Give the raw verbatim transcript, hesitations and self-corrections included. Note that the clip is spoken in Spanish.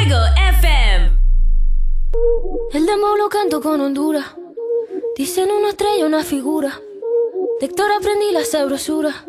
Fuego F M. El demo lo canto con Honduras. Dicen una estrella, una figura. De Héctor aprendí la sabrosura.